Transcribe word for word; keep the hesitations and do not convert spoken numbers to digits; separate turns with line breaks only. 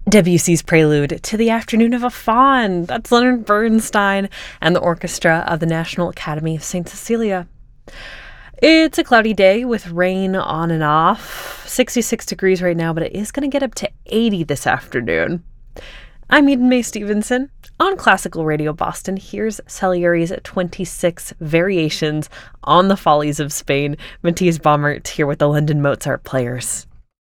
Debussy's Prelude to the Afternoon of a Faun. That's Leonard Bernstein and the orchestra of the National Academy of Saint Cecilia. It's a cloudy day with rain on and off. sixty-six degrees right now, but it is going to get up to eighty this afternoon. I'm Eden Mae Stevenson. On Classical Radio Boston, here's Salieri's twenty-six Variations on the Follies of Spain. Matthias Baumert here with the London Mozart Players.